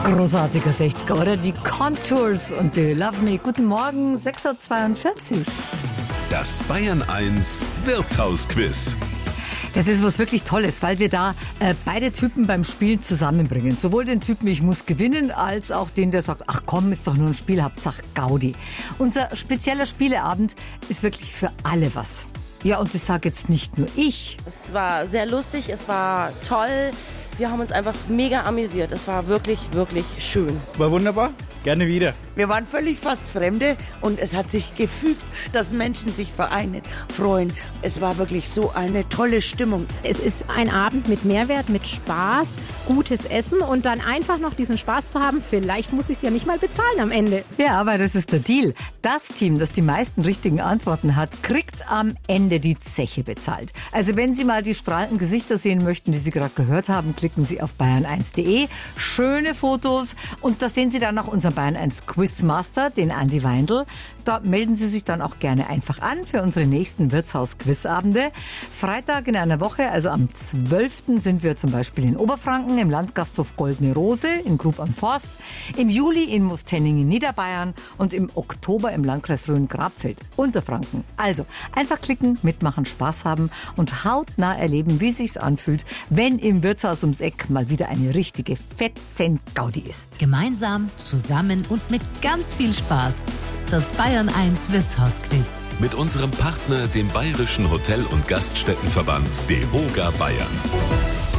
Großartiger 60er, oder? Die Contours und die Love Me. Guten Morgen, 6.42 Uhr. Das Bayern 1 Wirtshausquiz. Das ist was wirklich Tolles, weil wir da beide Typen beim Spielen zusammenbringen. Sowohl den Typen, ich muss gewinnen, als auch den, der sagt, ach komm, ist doch nur ein Spiel, Hauptsache Gaudi. Unser spezieller Spieleabend ist wirklich für alle was. Ja, und das sage jetzt nicht nur ich. Es war sehr lustig, es war toll. Wir haben uns einfach mega amüsiert. Es war wirklich, wirklich schön. War wunderbar. Gerne wieder. Wir waren völlig fast Fremde und es hat sich gefügt, dass Menschen sich vereinen, freuen. Es war wirklich so eine tolle Stimmung. Es ist ein Abend mit Mehrwert, mit Spaß, gutes Essen und dann einfach noch diesen Spaß zu haben. Vielleicht muss ich es ja nicht mal bezahlen am Ende. Ja, aber das ist der Deal. Das Team, das die meisten richtigen Antworten hat, kriegt am Ende die Zeche bezahlt. Also wenn Sie mal die strahlenden Gesichter sehen möchten, die Sie gerade gehört haben, klicken Sie auf bayern1.de. Schöne Fotos und da sehen Sie dann noch unseren Bayern 1 Quizmaster, den Andi Weindl. Da melden Sie sich dann auch gerne einfach an für unsere nächsten Wirtshaus-Quizabende. Freitag in einer Woche, also am 12. sind wir zum Beispiel in Oberfranken im Landgasthof Goldene Rose in Grub am Forst, im Juli in Mustenning in Niederbayern und im Oktober im Landkreis Rhön-Grabfeld, Unterfranken. Also einfach klicken, mitmachen, Spaß haben und hautnah erleben, wie es sich anfühlt, wenn im Wirtshaus ums Eck mal wieder eine richtige Fetzen-Gaudi ist. Gemeinsam, zusammen und mit ganz viel Spaß. Das Bayern 1 Wirtshausquiz. Mit unserem Partner, dem Bayerischen Hotel- und Gaststättenverband DEHOGA Bayern.